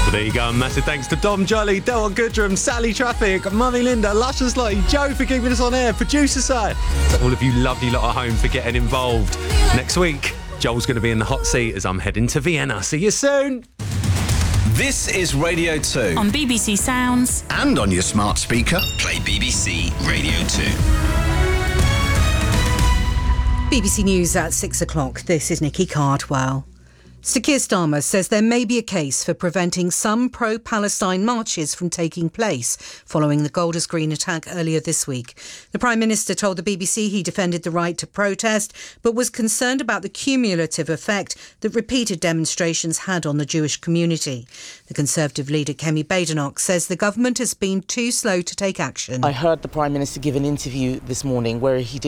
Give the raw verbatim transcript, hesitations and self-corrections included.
Well, there you go. Massive thanks to Dom Jolly, Delon Goodrum, Sally Traffic, Mummy Linda, Luscious Lottie, Joe for keeping us on air, producer side. To all of you lovely lot at home for getting involved. Next week, Joel's going to be in the hot seat as I'm heading to Vienna. See you soon. This is Radio two. On B B C Sounds. And on your smart speaker. Play B B C Radio two. B B C News at six o'clock. This is Nikki Cardwell. Sir Keir Starmer says there may be a case for preventing some pro-Palestine marches from taking place following the Golders Green attack earlier this week. The Prime Minister told the B B C he defended the right to protest, but was concerned about the cumulative effect that repeated demonstrations had on the Jewish community. The Conservative leader Kemi Badenoch says the government has been too slow to take action. I heard the Prime Minister give an interview this morning where he did